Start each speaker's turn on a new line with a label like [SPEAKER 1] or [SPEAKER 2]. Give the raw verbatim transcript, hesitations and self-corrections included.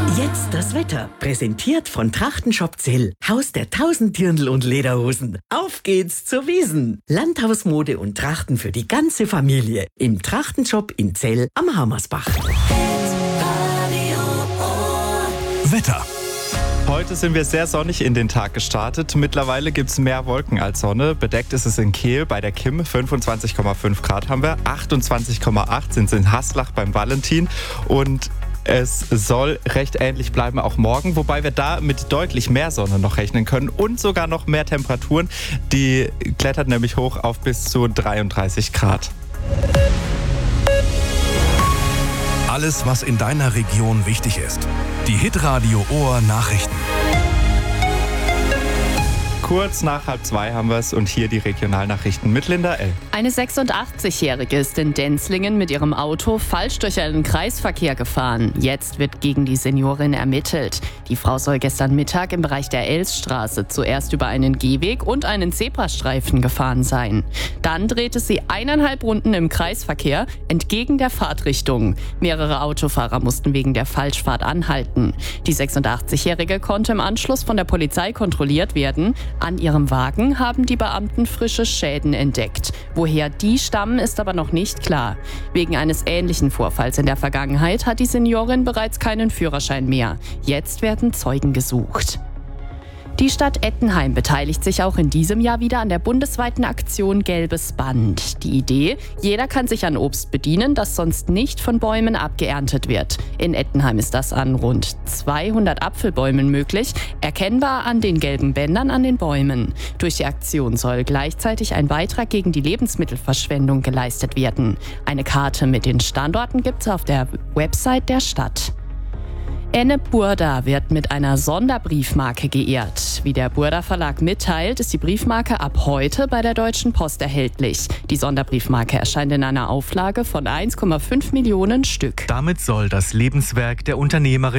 [SPEAKER 1] Jetzt das Wetter, präsentiert von Trachtenshop Zell, Haus der tausend Dirndl und Lederhosen. Auf geht's zur Wiesn. Landhausmode und Trachten für die ganze Familie. Im Trachtenshop in Zell am Hammersbach.
[SPEAKER 2] Wetter.
[SPEAKER 3] Heute sind wir sehr sonnig in den Tag gestartet. Mittlerweile gibt es mehr Wolken als Sonne. Bedeckt ist es in Kehl bei der Kim. fünfundzwanzig Komma fünf Grad haben wir. achtundzwanzig Komma acht sind es in Haslach beim Valentin. Und es soll recht ähnlich bleiben auch morgen. Wobei wir da mit deutlich mehr Sonne noch rechnen können. Und sogar noch mehr Temperaturen. Die klettert nämlich hoch auf bis zu dreiunddreißig Grad.
[SPEAKER 2] Alles, was in deiner Region wichtig ist. Die Hitradio Ohr Nachrichten.
[SPEAKER 3] Kurz nach halb zwei haben wir es und hier die Regionalnachrichten mit Linda L.
[SPEAKER 4] Eine sechsundachtzigjährige ist in Denzlingen mit ihrem Auto falsch durch einen Kreisverkehr gefahren. Jetzt wird gegen die Seniorin ermittelt. Die Frau soll gestern Mittag im Bereich der Elsstraße zuerst über einen Gehweg und einen Zebrastreifen gefahren sein. Dann drehte sie eineinhalb Runden im Kreisverkehr entgegen der Fahrtrichtung. Mehrere Autofahrer mussten wegen der Falschfahrt anhalten. Die sechsundachtzigjährige konnte im Anschluss von der Polizei kontrolliert werden. An ihrem Wagen haben die Beamten frische Schäden entdeckt. Woher die stammen, ist aber noch nicht klar. Wegen eines ähnlichen Vorfalls in der Vergangenheit hat die Seniorin bereits keinen Führerschein mehr. Jetzt werden Zeugen gesucht. Die Stadt Ettenheim beteiligt sich auch in diesem Jahr wieder an der bundesweiten Aktion Gelbes Band. Die Idee, jeder kann sich an Obst bedienen, das sonst nicht von Bäumen abgeerntet wird. In Ettenheim ist das an rund zweihundert Apfelbäumen möglich, erkennbar an den gelben Bändern an den Bäumen. Durch die Aktion soll gleichzeitig ein Beitrag gegen die Lebensmittelverschwendung geleistet werden. Eine Karte mit den Standorten gibt es auf der Website der Stadt. Enne Burda wird mit einer Sonderbriefmarke geehrt. Wie der Burda Verlag mitteilt, ist die Briefmarke ab heute bei der Deutschen Post erhältlich. Die Sonderbriefmarke erscheint in einer Auflage von eins Komma fünf Millionen Stück.
[SPEAKER 5] Damit soll das Lebenswerk der Unternehmerin